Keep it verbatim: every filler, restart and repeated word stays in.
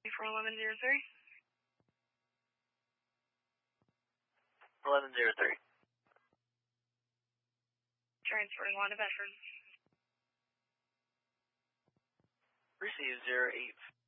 For eleven zero three. eleven zero three. Transferring one to veterans. Receive zero eight.